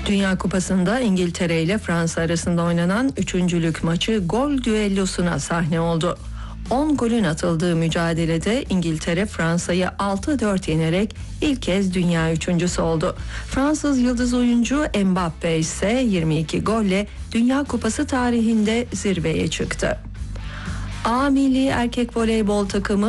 Dünya Kupası'nda İngiltere ile Fransa arasında oynanan üçüncülük maçı gol düellosuna sahne oldu. 10 golün atıldığı mücadelede İngiltere Fransa'yı 6-4 yenerek ilk kez dünya üçüncüsü oldu. Fransız yıldız oyuncu Mbappe ise 22 golle Dünya Kupası tarihinde zirveye çıktı. A milli erkek voleybol takımı